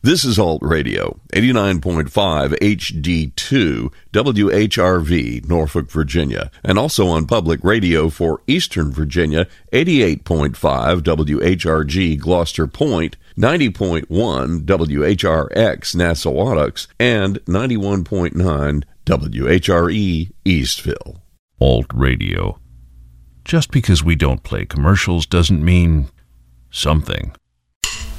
This is Alt Radio, 89.5 HD2, WHRV, Norfolk, Virginia, and also on public radio for Eastern Virginia, 88.5 WHRG, Gloucester Point, 90.1 WHRX, Nassawadox, and 91.9 WHRE, Eastville. Alt Radio. Just because we don't play commercials doesn't mean something.